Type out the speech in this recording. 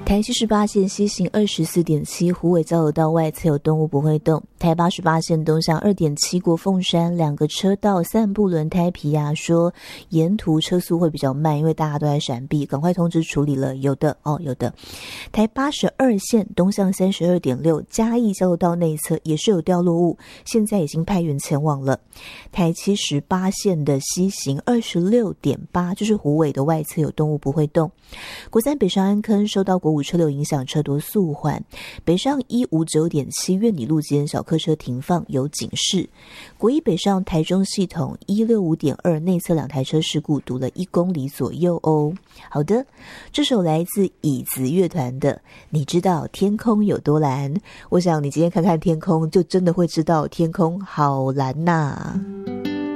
台78线西行 24.7 虎尾交流道外侧有动物不会动。台88线东向 2.7 国凤山2个车道散布轮胎皮压缩，沿途车速会比较慢，因为大家都在闪避，赶快通知处理了。有的。台82线东向 32.6 嘉义交流道内侧也是有掉落物，现在已经派员前往了。台78线的西行 26.8 就是虎尾的外侧有动物不会动。国三北上安坑受到国五车流影响，车多速缓，北上159.7苑里路间小客车停放有警示。国一北上台中系统165.2内侧2台车事故，堵了1公里左右哦。好的，这首来自椅子乐团的你知道天空有多蓝，我想你今天看看天空就真的会知道天空好蓝呐。